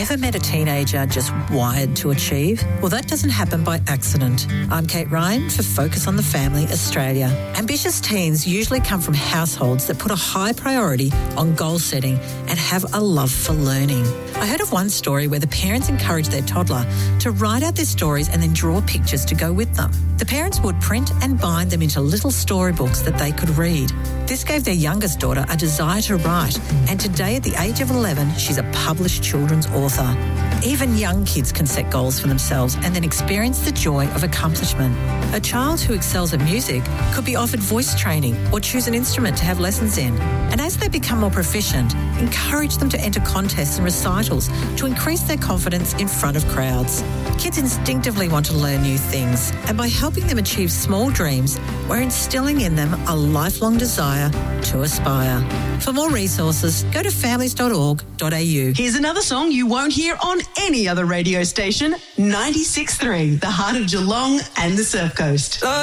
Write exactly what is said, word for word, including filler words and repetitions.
Ever met a teenager just wired to achieve? Well, that doesn't happen by accident. I'm Kate Ryan for Focus on the Family Australia. Ambitious teens usually come from households that put a high priority on goal setting and have a love for learning. I heard of one story where the parents encouraged their toddler to write out their stories and then draw pictures to go with them. The parents would print and bind them into little storybooks that they could read. This gave their youngest daughter a desire to write, and today at the age of eleven, she's a published children's author. Even young kids can set goals for themselves and then experience the joy of accomplishment. A child who excels at music could be offered voice training or choose an instrument to have lessons in. And as they become more proficient, encourage them to enter contests and recitals to increase their confidence in front of crowds. Kids instinctively want to learn new things, and by helping them achieve small dreams, we're instilling in them a lifelong desire to aspire. For more resources, go to families dot org dot a u. Here's another song you won't hear on any other radio station, ninety-six point three, the heart of Geelong and the Surf Coast.